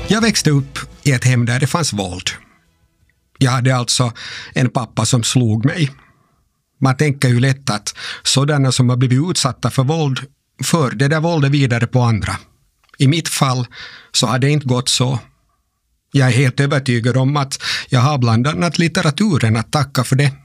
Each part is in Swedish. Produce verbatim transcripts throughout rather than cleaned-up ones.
Jag växte upp i ett hem där det fanns våld. Jag hade alltså en pappa som slog mig. Man tänker ju lätt att sådana som har blivit utsatta för våld för det där våldet vidare på andra. I mitt fall så hade det inte gått så. Jag är helt övertygad om att jag har bland annat litteraturen att tacka för det.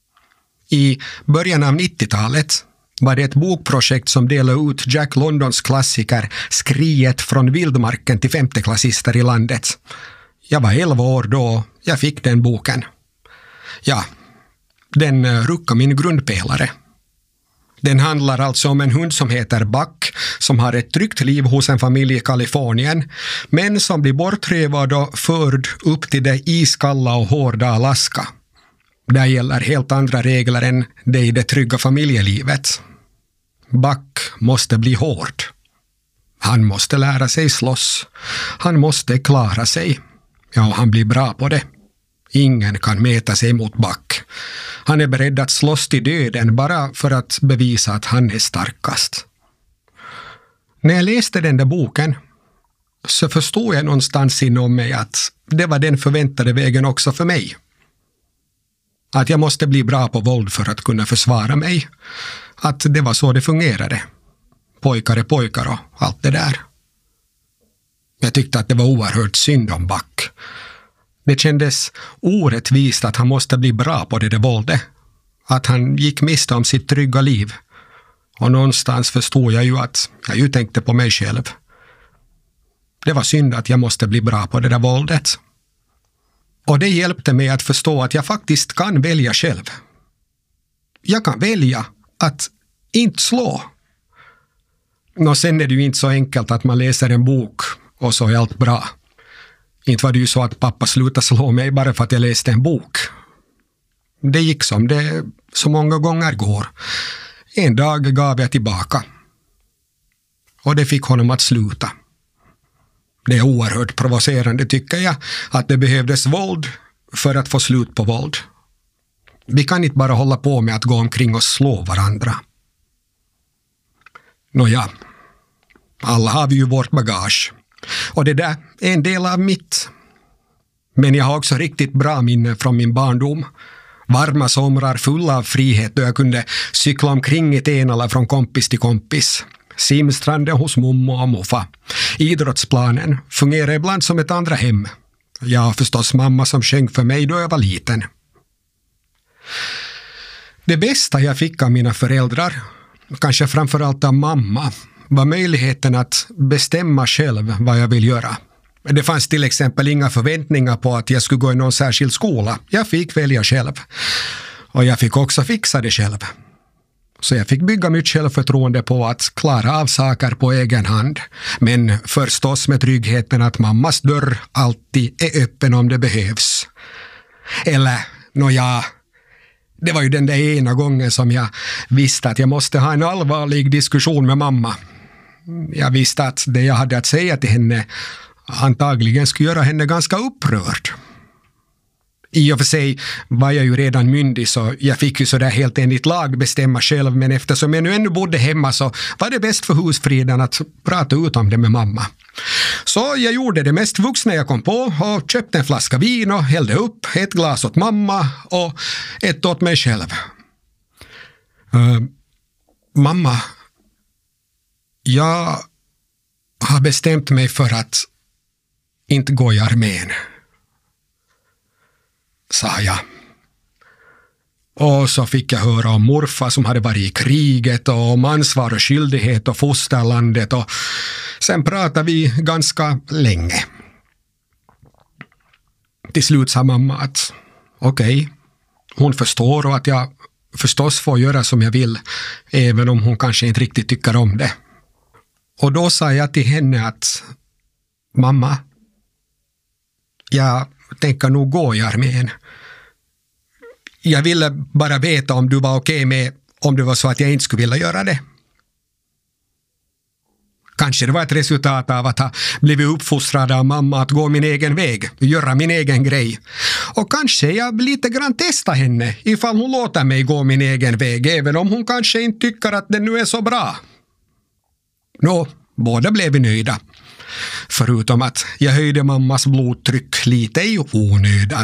I början av nittiotalet var det ett bokprojekt som delade ut Jack Londons klassiker Skriet från vildmarken till femteklassister i landet. Jag var elva år då jag fick den boken. Ja, den ruckade min grundpelare. Den handlar alltså om en hund som heter Buck som har ett tryggt liv hos en familj i Kalifornien men som blir bortrövad och förd upp till det iskalla och hårda Alaska. Där gäller helt andra regler än det i det trygga familjelivet. Buck måste bli hård. Han måste lära sig slåss. Han måste klara sig. Ja, han blir bra på det. Ingen kan mäta sig mot Buck. Han är beredd att slåss till döden bara för att bevisa att han är starkast. När jag läste den där boken så förstod jag någonstans inom mig att det var den förväntade vägen också för mig. Att jag måste bli bra på våld för att kunna försvara mig. Att det var så det fungerade. Pojkar är pojkar och allt det där. Jag tyckte att det var oerhört synd om Buck. Det kändes orättvist att han måste bli bra på det där våldet. Att han gick miste om sitt trygga liv. Och någonstans förstod jag ju att jag ju tänkte på mig själv. Det var synd att jag måste bli bra på det där våldet. Och det hjälpte mig att förstå att jag faktiskt kan välja själv. Jag kan välja att inte slå. Och sen är det ju inte så enkelt att man läser en bok och så är allt bra. Inte var det ju så att pappa slutade slå mig bara för att jag läste en bok. Det gick som det så många gånger går. En dag gav jag tillbaka. Och det fick honom att sluta. Det är oerhört provocerande tycker jag att det behövdes våld för att få slut på våld. Vi kan inte bara hålla på med att gå omkring och slå varandra. Nåja, alla har vi ju vårt bagage. Och det där är en del av mitt. Men jag har också riktigt bra minne från min barndom. Varma somrar fulla av frihet då jag kunde cykla omkring i Tenala från kompis till kompis. Simstranden hos mommo och muffa. Idrottsplanen fungerar ibland som ett andra hem. Jag har förstås mamma som sjöng för mig då jag var liten. Det bästa jag fick av mina föräldrar, kanske framförallt av mamma, var möjligheten att bestämma själv vad jag vill göra. Det fanns till exempel inga förväntningar på att jag skulle gå i någon särskild skola. Jag fick välja själv. Och jag fick också fixa det själv. Så jag fick bygga mitt självförtroende på att klara av saker på egen hand. Men förstås med tryggheten att mammas dörr alltid är öppen om det behövs. Eller, nåja, det var ju den där ena gången som jag visste att jag måste ha en allvarlig diskussion med mamma. Jag visste att det jag hade att säga till henne antagligen skulle göra henne ganska upprörd. I och för sig var jag ju redan myndig så jag fick ju sådär helt enligt lag bestämma själv, men eftersom jag nu ännu bodde hemma så var det bäst för husfriden att prata ut om det med mamma. Så jag gjorde det mest vuxna jag kom på och köpte en flaska vin och hällde upp ett glas åt mamma och ett åt mig själv. Uh, mamma, jag har bestämt mig för att inte gå i armén, sa jag. Och så fick jag höra om morfar som hade varit i kriget och om ansvar och skyldighet och fosterlandet, och sen pratade vi ganska länge. Till slut sa mamma att okej, okay, hon förstår och att jag förstås får göra som jag vill, även om hon kanske inte riktigt tycker om det. Och då sa jag till henne att mamma, jag tänker nog gå i armén. Jag ville bara veta om du var okej med om det var så att jag inte skulle vilja göra det. Kanske det var ett resultat av att ha blivit uppfostrad av mamma att gå min egen väg, göra min egen grej. Och kanske jag lite grann testa henne ifall hon låter mig gå min egen väg, även om hon kanske inte tycker att den nu är så bra. Nå, båda blev vi nöjda. Förutom att jag höjde mammas blodtryck lite i onödan.